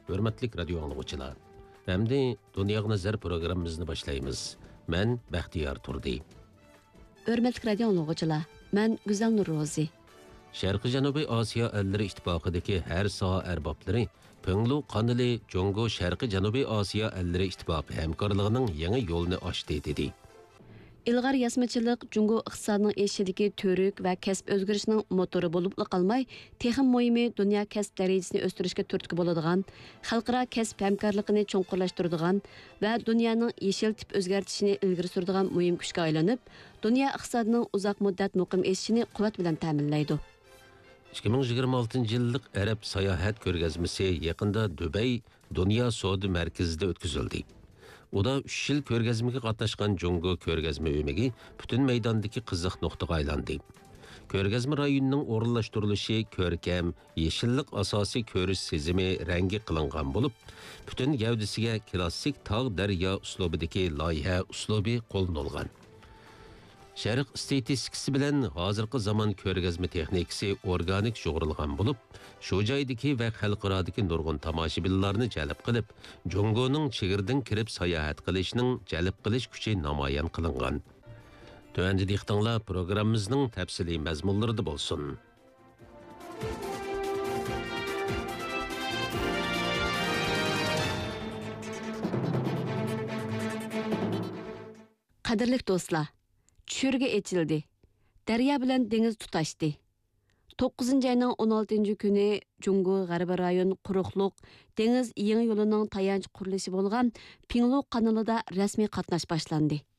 hörmətlik radio anlıqçılar. Әмді Dünyaya Nazar programımızını başlayımız. Mən Bəxtiyar Turdi. Hörmətli radio anlıqçılar, mən Güzel Nur Rozi. Şərqi Cənubi Asiya Əlləri İttifaqıdakı hər saha ərbabları Pönglu Qanılı Congo Şərqi Cənubi Asiya Əlləri İttifaqı həmkarlığının yeni yolunu açdı dedi. İlğar yasmıçılıq Cungo iqtisadının eşidiki törük və kəsb özgürüşünün motoru bolubla qalmay, texim muhimi dünya kəsb dərəcəsini östürüşkə türtkü boladigan, xalqara kəsb həmkarlığını çoğqurlaşdıradigan və dünyanın yeşil tip özgərtişini ilgiri süradigan muhim күшкә aylanıb, dünya iqtisadının uzaq müddət muqim eşishini quvvat bilan ta'minlaydi. 2026 yıllık Arab Sayahat Körgəzməsi yaqında Dübey Dünya Savdo Mərkəzində ötküzüldü. O da 3 yıl körgəzməyə qatnaşqan Congo körgəzmə öməgi bütün meydandakı qızıq nöqtəyə aylandı. Körgəzmə rayonunun orunlaşdırılışı körkəm, yeşillik asası körüş sezimi rəngi qılınğan olub, bütün gəvdisiga klassik tağ dərya uslubidagi layihə uslubi qo'llanilgan. Şərq statistikasi bilan hozirgi zamon ko'rgazma texnikasi organik yo'g'rilgan bo'lib, shu joydagi va xalqarodagi nurg'un tomoshabinlarni jalb qilib, Jongoning chegirdan kirib sayohat qilishning jalb qilish kuchi namoyon qilingan. Tövəncə diqqətinizlər proqramımızın təfsili məzmunlarında bolsun. Qadirlik dostlar, Çürge eçildi. Derya bilen deniz tutaştı. 9. ayının 16. günü Cungo Garbi rayon quruqluq deniz yeni yolunun tayanç qurilishi bo'lgan Pinglu kanalida rasmiy qatnash boshlandi.